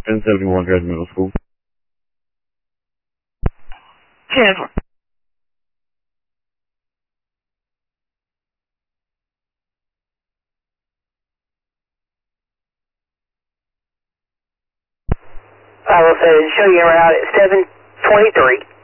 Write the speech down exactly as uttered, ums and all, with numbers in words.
ten seventy-one Dresden Middle School. Chancellor. I will say, show you around at seven twenty-three.